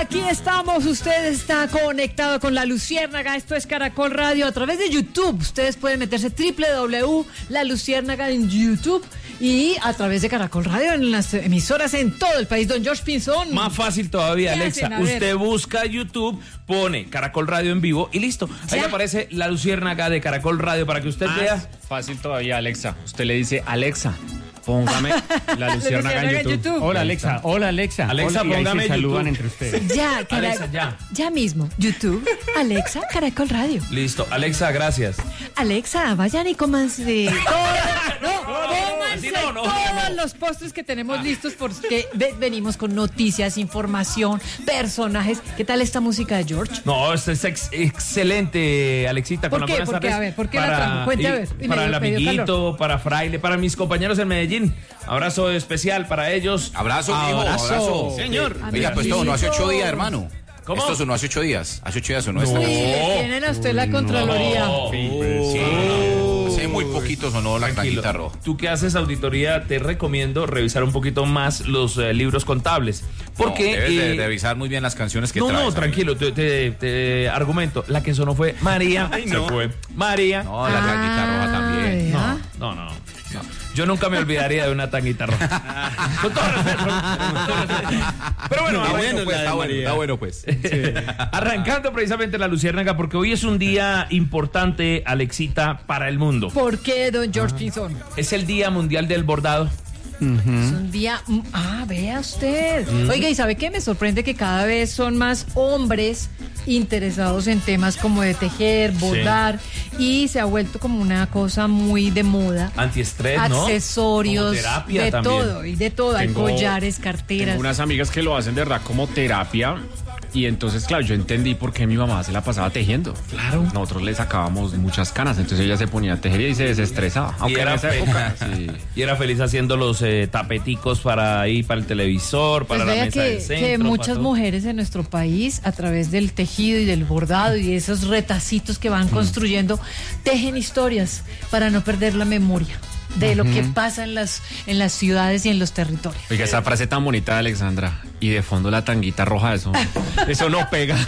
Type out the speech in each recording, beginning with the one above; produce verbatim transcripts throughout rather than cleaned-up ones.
Aquí estamos, usted está conectado con La Luciérnaga, esto es Caracol Radio a través de YouTube. Ustedes pueden meterse doble u doble u doble u punto La Luciérnaga en YouTube y a través de Caracol Radio en las emisoras en todo el país. Don George Pinzón. Más fácil todavía, Alexa. Usted busca YouTube, pone Caracol Radio en vivo y listo. Ahí le aparece La Luciérnaga de Caracol Radio para que usted Más vea. Fácil todavía, Alexa. Usted le dice, Alexa, póngame La Luciérnaga en YouTube. en YouTube. Hola, Alexa. Hola, Alexa. Alexa, Hola, y ahí póngame se saludan YouTube. entre ustedes. Ya, cara- Alexa, ya. ya mismo. YouTube, Alexa, Caracol Radio. Listo. Alexa, gracias. Alexa, vayan y cómanse todo- no, cómanse así no, no, todos no. los postres que tenemos listos porque ve- venimos con noticias, información, personajes. ¿Qué tal esta música de George? No, esto es ex- excelente, Alexita. ¿Por con qué? las buenas ¿Por qué? tardes. A ver, ¿por qué la Para- trajo? Cuente, a ver. y Y Para me- el me dio amiguito, calor. para Fraile, para mis compañeros en Medellín. Abrazo especial para ellos. Abrazo, mijo, Abrazo. abrazo. Señor. Oiga, pues esto sonó hace ocho días, hermano. ¿Cómo? Esto sonó hace ocho días. Hace ocho días sonó Uy, esto. le tienen a usted la Contraloría. No. Sí. Hace muy poquito sonó la Tranquilo. tanguita roja. Tú que haces auditoría, te recomiendo revisar un poquito más los eh, libros contables. Porque. No, debes de, eh, de revisar muy bien las canciones que no, traes. no, amigo. tranquilo, te, te- te argumento. La que sonó fue María. Se fue. María. No, la tanguita roja también. Ah, No, no, no, no. Yo nunca me olvidaría de una tanguita roja. Con todo respeto. con todo respeto. Pero bueno, Está arranca- bueno, pues, está bueno, está bueno, pues. arrancando precisamente La Luciérnaga, porque hoy es un día importante, Alexita, para el mundo. ¿Por qué, don George Pinzón? Es el Día Mundial del Bordado. Es un día... mm, Ah, vea usted. Oiga, ¿y sabe qué? Me sorprende que cada vez son más hombres interesados en temas como de tejer, bordar, y se ha vuelto como una cosa muy de moda. Antiestrés, ¿no? Accesorios, Como terapia de también. todo, y de todo. Hay Tengo- collares, carteras. Tengo unas amigas que lo hacen de verdad como terapia. Y entonces, claro, yo entendí por qué mi mamá se la pasaba tejiendo. Claro. Nosotros le sacábamos muchas canas, entonces ella se ponía a tejer y se desestresaba. Aunque era en esa feliz. época, sí. Y era feliz haciendo los eh, tapeticos para ahí, para el televisor, para Pues la vea mesa que, del centro. que para muchas todo. mujeres en nuestro país, a través del tejido y del bordado y de esos retacitos que van construyendo, tejen historias para no perder la memoria de lo que pasa en las, en las ciudades y en los territorios. Oiga, esa frase tan bonita de Alexandra. Y de fondo la tanguita roja, eso, eso no pega.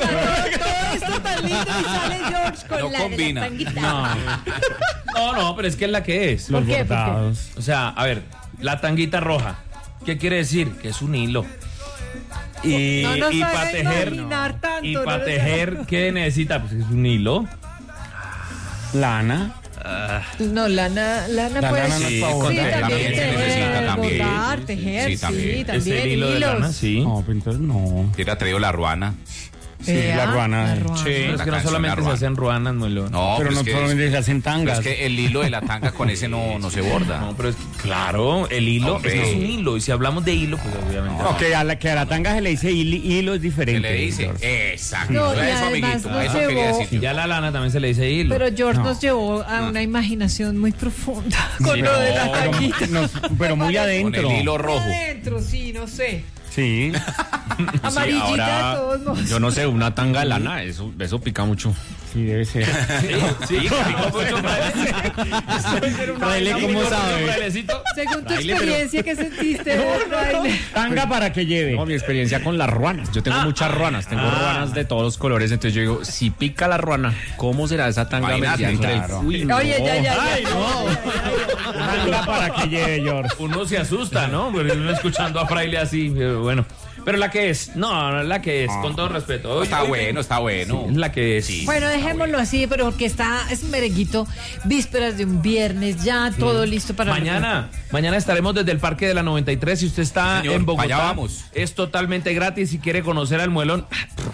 Todo esto tan lindo y sale George con No la, combina. la tanguita. No, no, pero es que es la que es. ¿Por qué? ¿Por qué? Bordados. O sea, a ver, la tanguita roja. ¿Qué quiere decir? Que es un hilo. Y, No nos y haga para tejer, imaginar tanto, y no para nos tejer, ¿qué necesita? Pues es un hilo. Lana. No, lana, lana La pues. lana no es sí, pa' bordar. también También se tejer, necesita, también. bordar, tejer, sí, Sí, también. también. Es el hilo de hilos. lana, sí. No, pero entonces no. Hubiera traído la ruana. Sí, Vea, la ruana. la ruana. Sí, es La que no canción, solamente la se ruana. hacen ruanas, muy lo. No, pero pues no es que, solamente se hacen pero tangas. es que el hilo de la tanga con ese no, no se borda. No, pero es que, claro, el hilo Hombre. es, que es un hilo. Y si hablamos de hilo, pues obviamente. No, que a la, que a la tanga se le dice hilo, hilo es Se diferente. le dice. George. Exacto. No, y eso, además amiguito. nos Eso quería llevó- decir. Y ya la lana también se le dice hilo. Pero George No. nos llevó a una imaginación muy profunda con Sí, lo de la no, pero- tanguita. no, pero muy Con adentro. el hilo rojo. Adentro, sí, no sé. Sí. Amarillita ahora, de todos modos. yo no sé, una tanga lana, eso, eso pica mucho. Sí, debe ser. Sí, sí, picó mucho fraile. Fraile, ¿cómo sabe? Frailecito. Según tu Fraile, pero- experiencia, ¿qué sentiste? Fraile? Tanga para que lleve. No, mi experiencia con las ruanas. Yo tengo muchas ruanas, tengo ruanas de todos los colores. Entonces yo digo, si pica la ruana, ¿cómo será esa tanga Imagínate, metida entre el- claro. Uy, no. Oye, ya, ya, ya. Ay, no. Tanga para que lleve, George. Uno se asusta, ¿no? Pero uno escuchando a Fraile así, eh, bueno. Pero la que es, no, no, la que es, con todo respeto. Hoy- Está hoy- bueno, está bueno. Es la que es. Sí. Bueno, dejémoslo así, pero porque está, es un merenguito, vísperas de un viernes, ya todo listo para... Mañana, mañana estaremos desde el Parque de la noventa y tres. Si usted está Señor, en Bogotá, allá vamos. es totalmente gratis. Si quiere conocer al Muelón,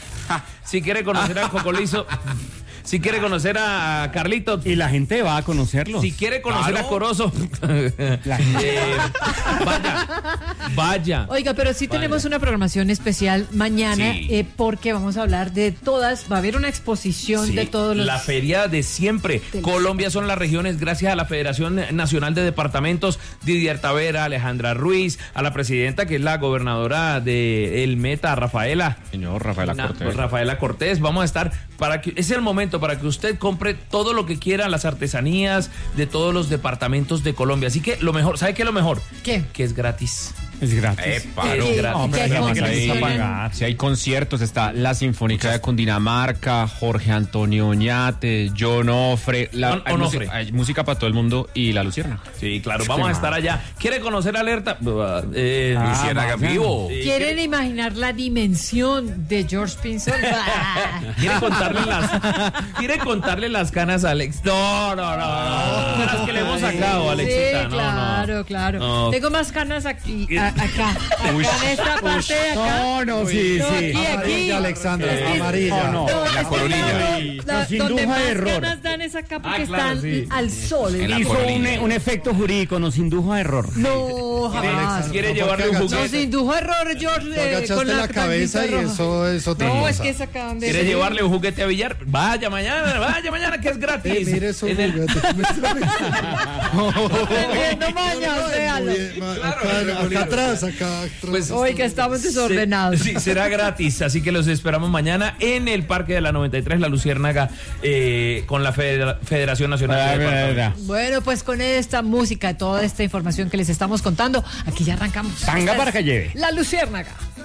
si quiere conocer al Cocolizo, si quiere conocer a Carlitos, Y la gente va a conocerlos. si quiere conocer Claro. a Corozo, La gente- eh, vaya, vaya. Oiga, pero sí tenemos una programación especial mañana, Sí. eh, porque vamos a hablar de todas, va a haber una exposición Sí, de todos los... la feria de siempre. De los- Colombia son las regiones gracias a la Federación Nacional de Departamentos, Didier Tavera, Alejandra Ruiz, a la presidenta que es la gobernadora de El Meta, Rafaela. Señor Rafaela Na- Cortés. pues, Rafaela Cortés, vamos a estar para que es el momento para que usted compre todo lo que quiera, las artesanías de todos los departamentos de Colombia. Así que lo mejor, ¿sabe qué es lo mejor? ¿Qué? Que es gratis. Es gratis. Epa, Eh, no, eh, gratis. ¿y qué pero cosas que le gusta tienen? pagar. Si hay conciertos, está la Sinfónica de Cundinamarca, Jorge Antonio Oñate, John Ofre, la, On- hay, Onofre. música, hay música para todo el mundo y la Lucierna. Sí, claro, vamos a estar allá. ¿Quiere conocer Alerta? Eh, Ah, Luciérnaga en vaya. vivo. Sí. ¿Quieren imaginar la dimensión de George Pinson? ¿Quiere contarle las quiere contarle las canas a Alex? No, no, no, no. Las que le hemos sacado, Alexita. Sí, No, claro, no. claro. No. Tengo más canas aquí, a- acá, acá en esta parte de acá. No, no, sí, No, sí. aquí, aquí. Amarilla, Alexandra, Es que- amarilla. No, no. No, La es que coronilla. la- Nos donde indujo a más error. ganas dan es acá porque Ah, claro, están sí. al sol. En la Hizo coronilla. un, un efecto jurídico, nos indujo a error. No, jamás. ¿Quiere No, llevarle un porque No, juguete? se indujo error, George. Tú eh, agachaste con la, la cabeza y tanguita roja. eso es otra No, cosa. es que es acá donde. ¿Quiere llevarle un juguete a billar? Vaya mañana, vaya mañana que es gratis. Eh, mire su En el- juguete. Vendiendo mañas, véalo. Acá, acá atrás, acá atrás. Pues, Hoy que estamos desordenados. Sí, será gratis, así que los esperamos mañana en el Parque de la noventa y tres, La Luciérnaga, eh, con la Federa- Federación Nacional de Departamentos. Bueno, pues con esta música, toda esta información que les estamos contando, aquí ya arrancamos. Tanga Esta es para que lleve. La Luciérnaga.